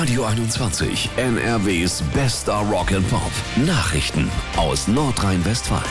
Radio 21, NRWs bester Rock and Pop. Nachrichten aus Nordrhein-Westfalen.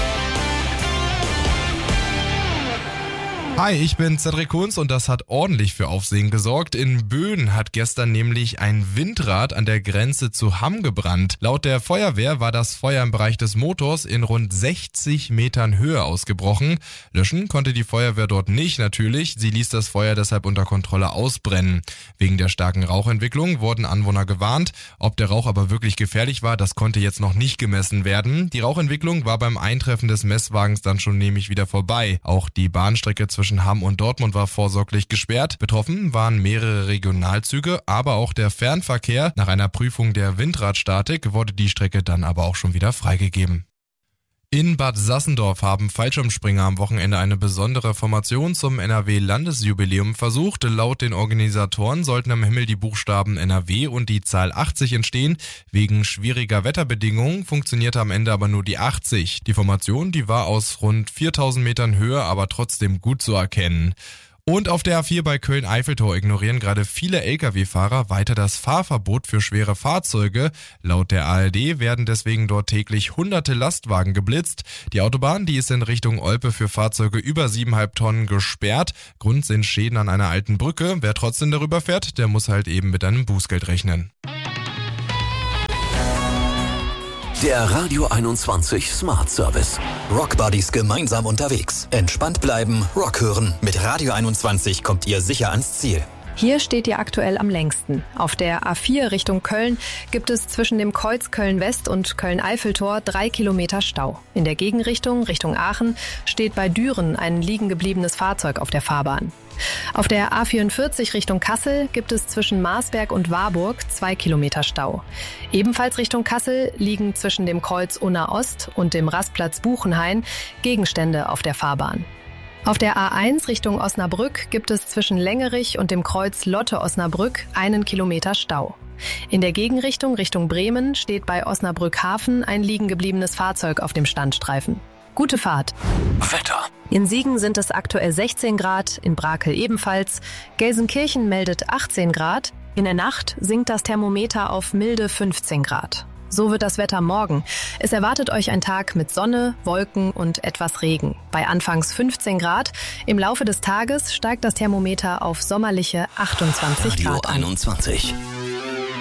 Hi, ich bin Cedric Kunz und das hat ordentlich für Aufsehen gesorgt. In Böen hat gestern nämlich ein Windrad an der Grenze zu Hamm gebrannt. Laut der Feuerwehr war das Feuer im Bereich des Motors in rund 60 Metern Höhe ausgebrochen. Löschen konnte die Feuerwehr dort nicht, natürlich. Sie ließ das Feuer deshalb unter Kontrolle ausbrennen. Wegen der starken Rauchentwicklung wurden Anwohner gewarnt. Ob der Rauch aber wirklich gefährlich war, das konnte jetzt noch nicht gemessen werden. Die Rauchentwicklung war beim Eintreffen des Messwagens dann schon nämlich wieder vorbei. Auch die Bahnstrecke zwischen Hamm und Dortmund war vorsorglich gesperrt. Betroffen waren mehrere Regionalzüge, aber auch der Fernverkehr. Nach einer Prüfung der Windradstatik wurde die Strecke dann aber auch schon wieder freigegeben. In Bad Sassendorf haben Fallschirmspringer am Wochenende eine besondere Formation zum NRW-Landesjubiläum versucht. Laut den Organisatoren sollten am Himmel die Buchstaben NRW und die Zahl 80 entstehen. Wegen schwieriger Wetterbedingungen funktionierte am Ende aber nur die 80. Die Formation, die war aus rund 4000 Metern Höhe, aber trotzdem gut zu erkennen. Und auf der A4 bei Köln-Eiffeltor ignorieren gerade viele Lkw-Fahrer weiter das Fahrverbot für schwere Fahrzeuge. Laut der ARD werden deswegen dort täglich hunderte Lastwagen geblitzt. Die Autobahn, die ist in Richtung Olpe für Fahrzeuge über 7,5 Tonnen gesperrt. Grund sind Schäden an einer alten Brücke. Wer trotzdem darüber fährt, der muss halt eben mit einem Bußgeld rechnen. Der Radio 21 Smart Service. Rock Buddies gemeinsam unterwegs. Entspannt bleiben, Rock hören. Mit Radio 21 kommt ihr sicher ans Ziel. Hier steht ihr aktuell am längsten. Auf der A4 Richtung Köln gibt es zwischen dem Kreuz Köln-West und Köln-Eiffeltor 3 Kilometer Stau. In der Gegenrichtung, Richtung Aachen, steht bei Düren ein liegen gebliebenes Fahrzeug auf der Fahrbahn. Auf der A44 Richtung Kassel gibt es zwischen Marsberg und Warburg 2 Kilometer Stau. Ebenfalls Richtung Kassel liegen zwischen dem Kreuz Unna Ost und dem Rastplatz Buchenhain Gegenstände auf der Fahrbahn. Auf der A1 Richtung Osnabrück gibt es zwischen Längerich und dem Kreuz Lotte-Osnabrück 1 Kilometer Stau. In der Gegenrichtung Richtung Bremen steht bei Osnabrück-Hafen ein liegen gebliebenes Fahrzeug auf dem Standstreifen. Gute Fahrt. Wetter. In Siegen sind es aktuell 16 Grad, in Brakel ebenfalls. Gelsenkirchen meldet 18 Grad. In der Nacht sinkt das Thermometer auf milde 15 Grad. So wird das Wetter morgen. Es erwartet euch ein Tag mit Sonne, Wolken und etwas Regen. Bei anfangs 15 Grad. Im Laufe des Tages steigt das Thermometer auf sommerliche 28 Radio Grad an. 21.